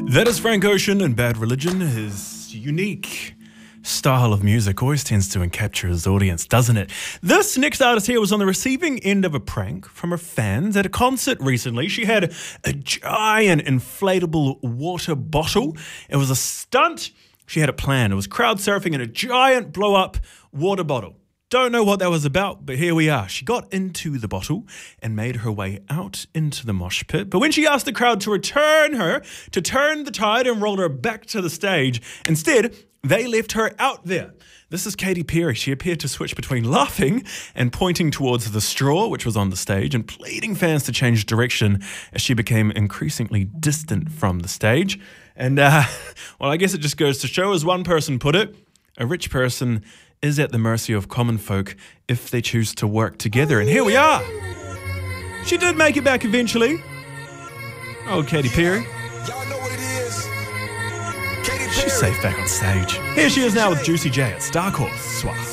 That is Frank Ocean, and Bad Religion. His unique style of music always tends to capture his audience, doesn't it? This next artist here was on the receiving end of a prank from her fans at a concert recently. She had a giant inflatable water bottle. It was a stunt. She had it planned. It was crowd surfing in a giant blow-up water bottle. Don't know what that was about, but here we are. She got into the bottle and made her way out into the mosh pit. But when she asked the crowd to return her, to turn the tide and roll her back to the stage, instead, they left her out there. This is Katy Perry. She appeared to switch between laughing and pointing towards the straw, which was on the stage, and pleading fans to change direction as she became increasingly distant from the stage. And, well, I guess it just goes to show, as one person put it, a rich person is at the mercy of common folk if they choose to work together. And here we are. She did make it back eventually. Oh, Katy Perry. Y'all know what it is. Katy Perry. She's safe back on stage. Here she is now with Juicy J at Star Course. Swat.